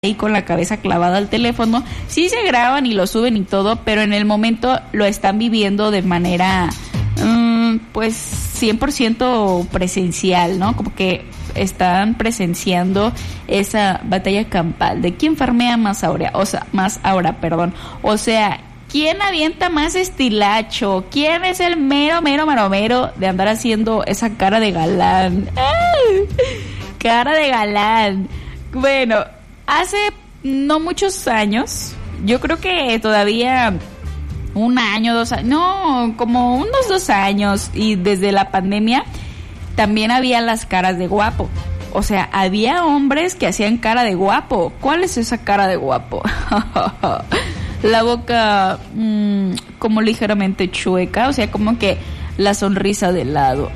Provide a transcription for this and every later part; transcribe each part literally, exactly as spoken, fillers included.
ahí con la cabeza clavada al teléfono. Sí se graban y lo suben y todo, pero en el momento lo están viviendo de manera um, pues cien por ciento presencial, ¿no? Como que están presenciando esa batalla campal de quién farmea más ahora, o sea, más ahora, perdón. O sea, ¿quién avienta más estilacho? ¿Quién es el mero, mero, mero, mero de andar haciendo esa cara de galán? ¡Ay! Cara de galán. Bueno, hace no muchos años, yo creo que todavía un año, dos años, no, como unos dos años, y desde la pandemia también había las caras de guapo. O sea, había hombres que hacían cara de guapo. ¿Cuál es esa cara de guapo? La boca mmm, como ligeramente chueca, o sea, como que la sonrisa de lado.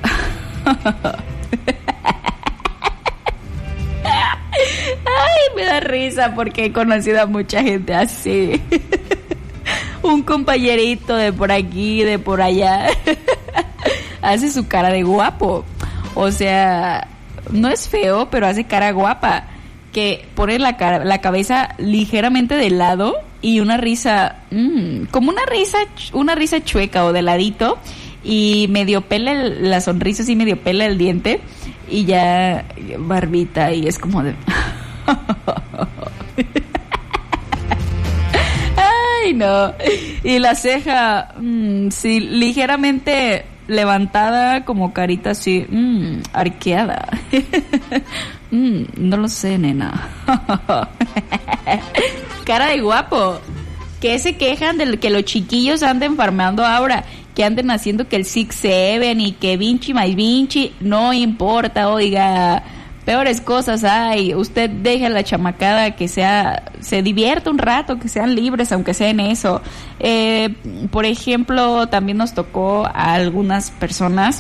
Ay, me da risa porque he conocido a mucha gente así. Un compañerito de por aquí, de por allá, hace su cara de guapo. O sea, no es feo, pero hace cara guapa. Que pone la cara, la cabeza ligeramente de lado y una risa, mmm, como una risa, una risa chueca o de ladito, y medio pela el, la sonrisa así, medio pela el diente, y ya barbita, y es como de... Ay, no. Y la ceja, mmm, sí, ligeramente levantada, como carita así, mmm, arqueada. mm, no lo sé, nena. Cara de guapo. Que se quejan de que los chiquillos anden farmeando ahora, que anden haciendo que el Six Seven y que Vinci más Vinci, no importa, oiga, peores cosas hay. Usted deje a la chamacada que sea, se divierta un rato, que sean libres, aunque sea en eso. Eh, por ejemplo, también nos tocó a algunas personas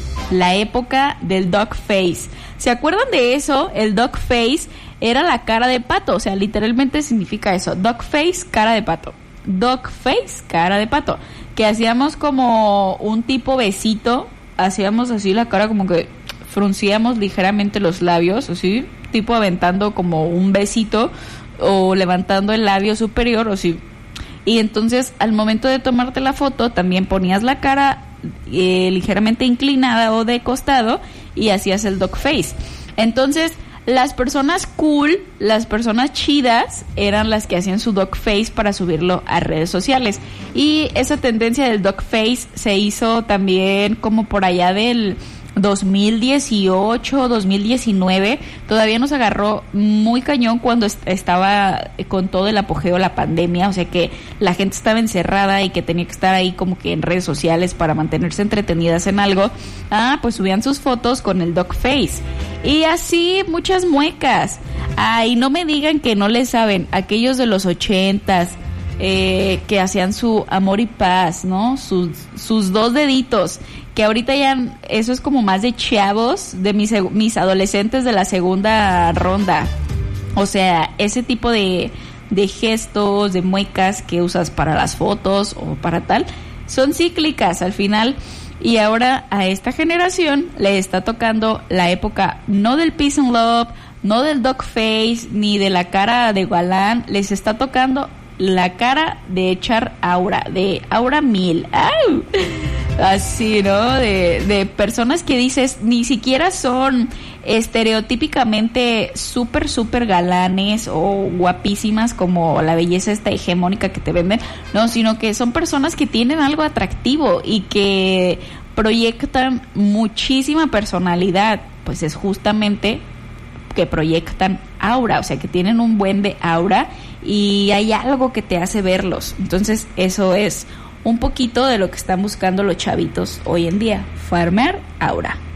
la época del dog face. ¿Se acuerdan de eso? El dog face era la cara de pato, o sea, literalmente significa eso, dog face, cara de pato. Dog face, cara de pato. Que hacíamos como un tipo besito, hacíamos así la cara, como que fruncíamos ligeramente los labios, así, tipo aventando como un besito o levantando el labio superior, o así. Y entonces al momento de tomarte la foto también ponías la cara eh, ligeramente inclinada o de costado y hacías el dog face. Entonces las personas cool, las personas chidas eran las que hacían su dog face para subirlo a redes sociales. Y esa tendencia del dog face se hizo también como por allá del dos mil dieciocho, dos mil diecinueve, todavía nos agarró muy cañón cuando est- estaba con todo el apogeo de la pandemia, o sea que la gente estaba encerrada y que tenía que estar ahí como que en redes sociales para mantenerse entretenidas en algo. Ah, pues subían sus fotos con el dog face. Y así muchas muecas. Ay, no me digan que no le saben, aquellos de los ochentas, eh, que hacían su amor y paz, ¿no? Sus, sus dos deditos, que ahorita ya eso es como más de chavos, de mis, mis adolescentes de la segunda ronda. O sea, ese tipo de, de gestos, de muecas que usas para las fotos o para tal, son cíclicas al final. Y ahora a esta generación le está tocando la época no del peace and love, no del dog face, ni de la cara de galán, les está tocando la cara de echar aura, de aura mil. ¡Au! Así, ¿no? De, de personas que dices, ni siquiera son estereotípicamente súper, súper galanes o guapísimas como la belleza esta hegemónica que te venden, no, sino que son personas que tienen algo atractivo y que proyectan muchísima personalidad, pues es justamente que proyectan aura, o sea, que tienen un buen de aura y hay algo que te hace verlos. Entonces, eso es un poquito de lo que están buscando los chavitos hoy en día, farmear aura.